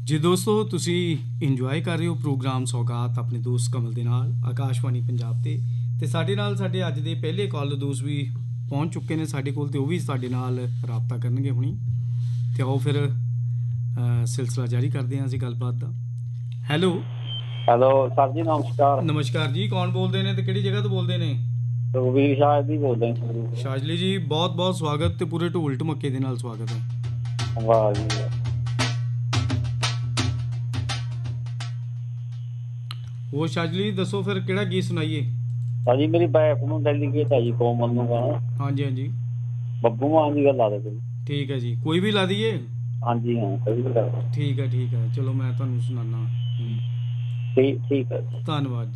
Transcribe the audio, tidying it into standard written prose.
ਜੀ ਦੋਸਤੋ, ਤੁਸੀਂ ਇੰਜੋਏ ਕਰ ਰਹੇ ਹੋ ਪ੍ਰੋਗਰਾਮ ਸੌਗਾਤ ਆਪਣੇ ਦੋਸਤ ਕਮਲ ਦੇ ਨਾਲ ਆਕਾਸ਼ਵਾਣੀ ਪੰਜਾਬ ਤੇ ਸਾਡੇ ਨਾਲ ਸਾਡੇ ਅੱਜ ਦੇ ਪਹਿਲੇ ਕਾਲ ਦੋਸਤ ਵੀ ਪਹੁੰਚ ਚੁੱਕੇ ਨੇ ਸਾਡੇ ਕੋਲ, ਤੇ ਉਹ ਵੀ ਸਾਡੇ ਨਾਲ ਰਾਬਤਾ ਕਰਨਗੇ ਹੁਣੀ। ਤੇ ਆਓ ਫਿਰ ਸਿਲਸਿਲਾ ਜਾਰੀ ਕਰਦੇ ਹਾਂ ਅਸੀਂ ਗੱਲਬਾਤ ਦਾ। ਹੈਲੋ ਸਰ ਜੀ, ਨਮਸਕਾਰ। ਨਮਸਕਾਰ ਜੀ, ਕੌਣ ਬੋਲਦੇ ਨੇ ਤੇ ਕਿਹੜੀ ਜਗ੍ਹਾ ਤੋਂ ਬੋਲਦੇ ਨੇ? ਰਘੁਵੀਰ ਸ਼ਾਜਲੀ ਬੋਲਦੇ ਨੇ। ਸ਼ਾਜਲੀ ਜੀ, ਬਹੁਤ ਬਹੁਤ ਸਵਾਗਤ ਤੇ ਪੂਰੇ ਢੋਲ ਢਮੱਕੇ ਦੇ ਨਾਲ ਸਵਾਗਤ ਹੈ। ਵਾਹ ਜੀ। ਹੋਰ ਸ਼ਾਜਲੀ ਦੱਸੋ ਫਿਰ ਕਿਹੜਾ ਗੀਤ ਸੁਣਾਈਏ? ਭਾਜੀ ਮੇਰੀ ਵਾਈਫ ਨੂੰ ਡੈਲੀਕੇਟ ਹੈ ਜੀ, ਕੋਮਲ ਨੂੰ ਗਾਣਾ। ਹਾਂਜੀ ਹਾਂਜੀ, ਬੱਬੂ ਮਾਨ ਦੀ ਗੱਲ ਲਾ ਦੇ ਕੋਈ। ਠੀਕ ਹੈ ਜੀ, ਕੋਈ ਵੀ ਲਾ ਦਈਏ? ਹਾਂਜੀ ਹਾਂ, ਕੋਈ ਵੀ ਲਾ। ਠੀਕ ਹੈ ਚਲੋ ਮੈਂ ਤੁਹਾਨੂੰ ਸੁਣਾਉਣਾ। ਠੀਕ ਹੈ। ਧੰਨਵਾਦ ਜੀ।